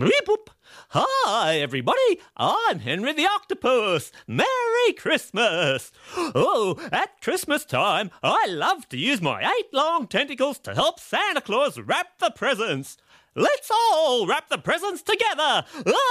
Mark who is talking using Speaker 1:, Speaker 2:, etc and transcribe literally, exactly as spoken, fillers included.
Speaker 1: Boop. Hi, everybody. I'm Henry the Octopus. Merry Christmas. Oh, at Christmas time, I love to use my eight long tentacles to help Santa Claus wrap the presents. Let's all wrap the presents together.